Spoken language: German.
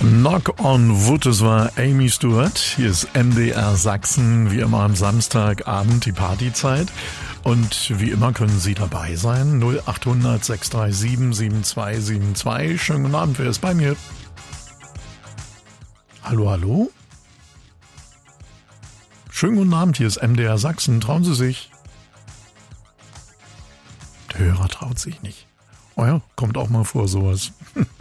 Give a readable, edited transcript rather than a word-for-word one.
Knock on Wood, das war Amy Stewart. Hier ist MDR Sachsen, wie immer am Samstagabend die Partyzeit. Und wie immer können Sie dabei sein. 0800 637 7272. Schönen guten Abend, wer ist bei mir? Hallo, hallo? Schönen guten Abend, hier ist MDR Sachsen. Trauen Sie sich? Der Hörer traut sich nicht. Oh ja, kommt auch mal vor sowas.